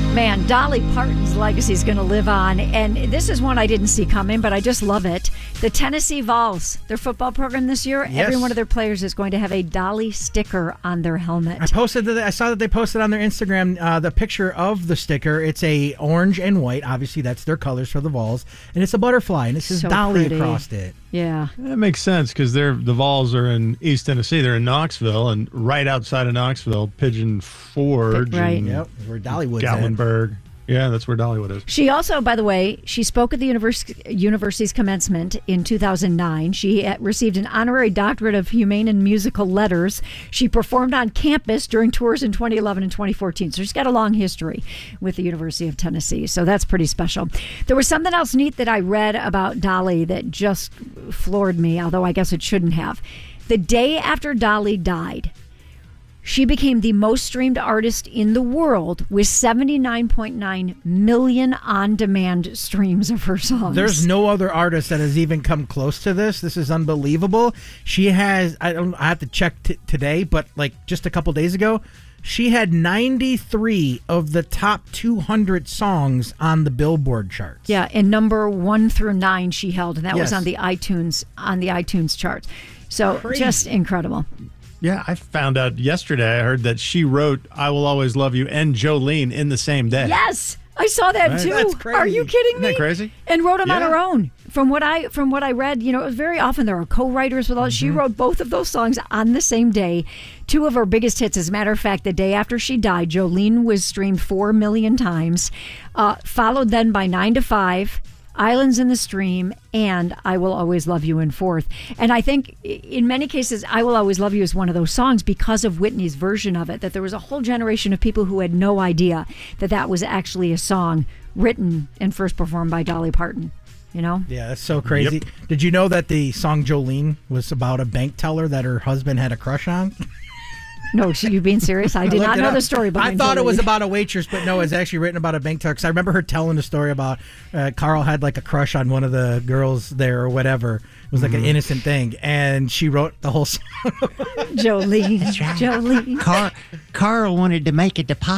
Man, Dolly Parton's legacy is going to live on. And this is one I didn't see coming, but I just love it. The Tennessee Vols, their football program this year, yes. Every one of their players is going to have a Dolly sticker on their helmet. I saw that they posted on their Instagram the picture of the sticker. It's a orange and white. Obviously, that's their colors for the Vols. And it's a butterfly, and it says So Dolly pretty. across it. Yeah. That makes sense because the Vols are in East Tennessee. They're in Knoxville, and right outside of Knoxville, Pigeon Forge. Right. And Yep, where Dollywood's at. Gatlinburg. Yeah, that's where Dollywood is. She also, by the way, she spoke at the university's commencement in 2009. She received an honorary doctorate of humane and musical letters. She performed on campus during tours in 2011 and 2014. So she's got a long history with the University of Tennessee. So that's pretty special. There was something else neat that I read about Dolly that just floored me, although I guess it shouldn't have. The day after Dolly died, she became the most streamed artist in the world with 79.9 million on-demand streams of her songs. There's no other artist that has even come close to this. This is unbelievable. She has, I have to check today, but like just a couple days ago, she had 93 of the top 200 songs on the Billboard charts. Yeah, and number 1 through 9 she held, and that was Yes. on the iTunes charts. So Crazy. just incredible. Yeah, I found out yesterday. I heard that she wrote "I Will Always Love You" and Jolene in the same day. Yes, I saw that Right. too. That's crazy. Are you kidding me? Isn't that crazy? And wrote them on Yeah. her own. From what I read, it was very often there are co-writers with all. She wrote both of those songs on the same day. 2 of her biggest hits, as a matter of fact, the day after she died, Jolene was streamed 4 million times, followed then by 9 to 5. Islands in the Stream, and I Will Always Love You in fourth. And I think in many cases, I Will Always Love You is one of those songs because of Whitney's version of it, that there was a whole generation of people who had no idea that that was actually a song written and first performed by Dolly Parton. You know? Yeah, that's so crazy. Yep. Did you know that the song Jolene was about a bank teller that her husband had a crush on? No, you being serious? I did looked not it know up. the story I behind thought it was Jolene. about a waitress, but no, it's actually written about a bank teller. Because I remember her telling the story about Carl had like a crush on one of the girls there or whatever. It was like an innocent thing, and she wrote the whole song. Jolene. Jolene. Carl wanted to make a deposit.